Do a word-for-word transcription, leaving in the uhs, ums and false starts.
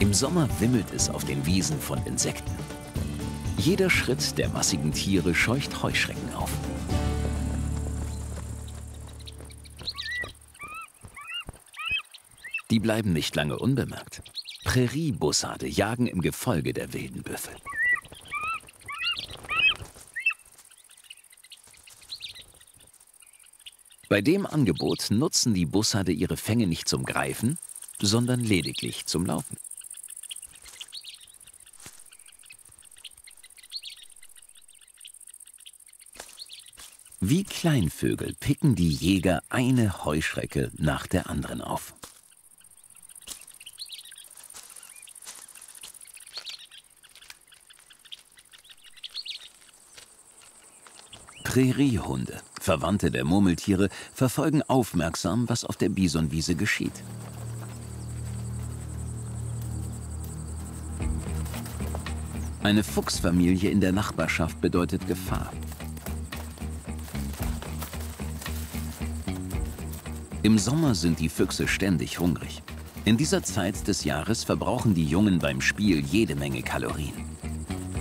Im Sommer wimmelt es auf den Wiesen von Insekten. Jeder Schritt der massigen Tiere scheucht Heuschrecken auf. Die bleiben nicht lange unbemerkt. Präriebussarde jagen im Gefolge der wilden Büffel. Bei dem Angebot nutzen die Bussarde ihre Fänge nicht zum Greifen, sondern lediglich zum Laufen. Wie Kleinvögel picken die Jäger eine Heuschrecke nach der anderen auf. Präriehunde, Verwandte der Murmeltiere, verfolgen aufmerksam, was auf der Bisonwiese geschieht. Eine Fuchsfamilie in der Nachbarschaft bedeutet Gefahr. Im Sommer sind die Füchse ständig hungrig. In dieser Zeit des Jahres verbrauchen die Jungen beim Spiel jede Menge Kalorien.